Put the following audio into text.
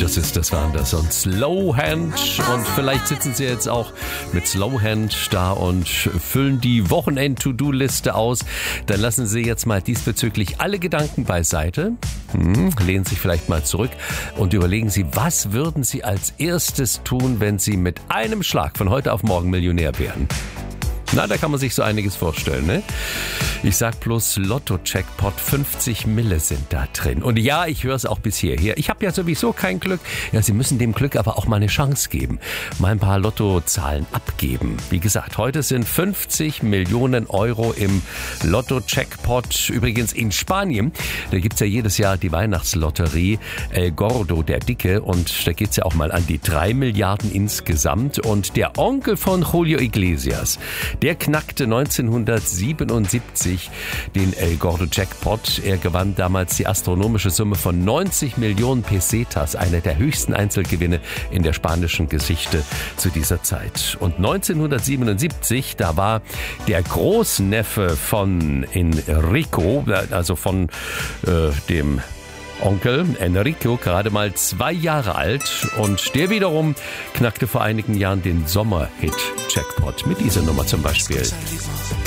Sisters waren das und Slowhand. Und vielleicht sitzen Sie jetzt auch mit Slowhand da und füllen die Wochenend-To-Do-Liste aus. Dann lassen Sie jetzt mal diesbezüglich alle Gedanken beiseite, lehnen sich vielleicht mal zurück und überlegen Sie, was würden Sie als erstes tun, wenn Sie mit einem Schlag von heute auf morgen Millionär wären? Na, da kann man sich so einiges vorstellen, ne? Ich sag bloß Lotto-Jackpot, 50 Mille sind da drin. Und ja, ich höre es auch bis hierher. Ich habe ja sowieso kein Glück. Ja, Sie müssen dem Glück aber auch mal eine Chance geben. Mal ein paar Lottozahlen abgeben. Wie gesagt, heute sind 50 Millionen Euro im Lotto-Jackpot. Übrigens in Spanien, da gibt's ja jedes Jahr die Weihnachtslotterie El Gordo, der Dicke. Und da geht's ja auch mal an die 3 Milliarden insgesamt. Und der Onkel von Julio Iglesias, der knackte 1977 den El Gordo Jackpot. Er gewann damals die astronomische Summe von 90 Millionen Pesetas, einer der höchsten Einzelgewinne in der spanischen Geschichte zu dieser Zeit. Und 1977, da war der Großneffe von Enrico, also von dem Onkel Enrico, gerade mal 2 Jahre alt und der wiederum knackte vor einigen Jahren den Sommerhit-Jackpot mit dieser Nummer zum Beispiel.